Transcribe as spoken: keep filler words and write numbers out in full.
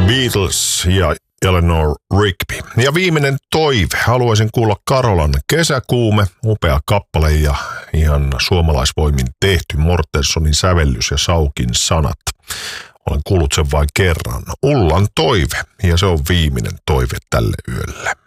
Beatles ja Eleanor Rigby. Ja viimeinen toive. Haluaisin kuulla Karolan Kesäkuume, upea kappale ja ihan suomalaisvoimin tehty Mortensonin sävellys ja Saukin sanat. Olen kuullut sen vain kerran. Ullan toive ja se on viimeinen toive tälle yölle.